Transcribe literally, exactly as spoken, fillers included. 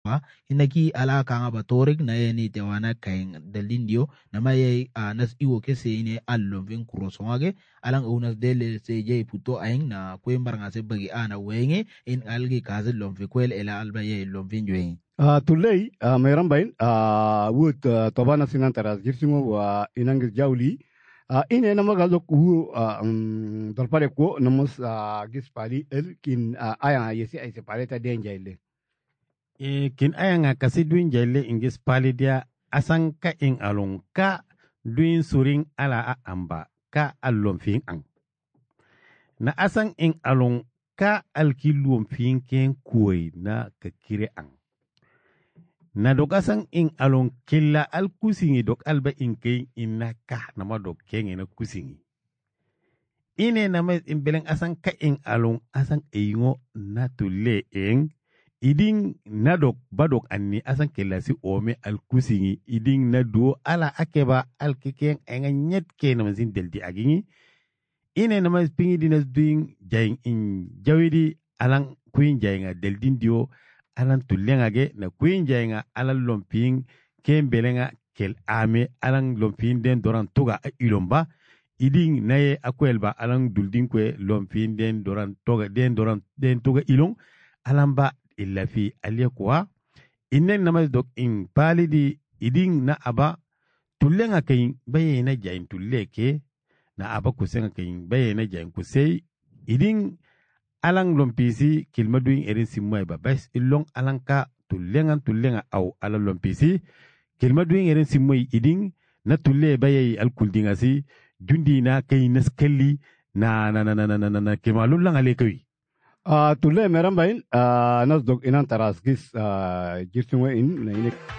fa inaki ala kanga batorik na yeni te wana kain dalindio na maye nas iwo ke se ine allon vin kurosongage alang unas dele se je puto aing na kwembar nga se bagi ana wenge in algi kaze lomfi kwel ela alba ye lomfin jweng Uh, tulay uh, mayroon bain uh, wood uh, tobana sinan taras girsingo wa inang jawli uh, ine na magalok hu uh, um, dalpare ko namos uh, gis pali el kin uh, aya yesi ay se pare ta den jayle e kin aya nga kasi duin jayle ingis pali dia asang ka ing along ka duin suring ala a amba ka alom fin ang na asang ing along ka alkilum fin ken kuy na kakire ang na dok asang ing along killa al kusingi dok alba ing keng inna ka nama dok keng ina kusingi ine nama imbeleng asang ka ing along asang ingo na tule ing iding na dok badok anni asang killa si ome al kusingi iding na duo ala akeba al kekeng enga nyet ke nama sin deldi agingi ine nama pingi dinas doing jaing in jawidi alang kuin jainga deldin dio alan tullenga ge na kuin jainga alan lomping ken belenga kel ame alan lomping den doran toga ilomba iding naye akwelba alan duldin kwe lomping den doran toga den doran den toga ilong alamba illa fi aliyakwa innen namas dok in palidi iding na aba tullenga kayin baye na jain tulleke na aba kusenga kayin baye na jain kusei iding alang lompisi kilmaduing erin simway ba bas ilong alang ka tullengan tullenga au ala lompisi kilmaduing erin simway iding na tulle baye alkuldinga si jundi na kay naskelli na na na na na na na kemalul lang alekay uh, tulle meram bain uh, nas dog inan taras gis uh, girsingo in na inek